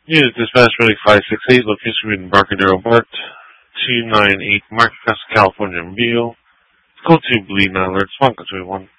Unit dispatch ready 568, location in Embarcadero Bart, 298 Market Crest, California, Rio. Code 2 bleed alert, Swanka 21.